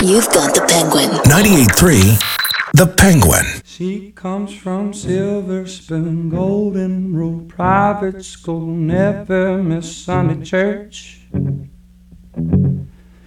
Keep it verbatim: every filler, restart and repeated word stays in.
You've got the Penguin. ninety-eight point three The Penguin. She comes from Silver Spoon, Golden Rule Private School, never miss Sunday church.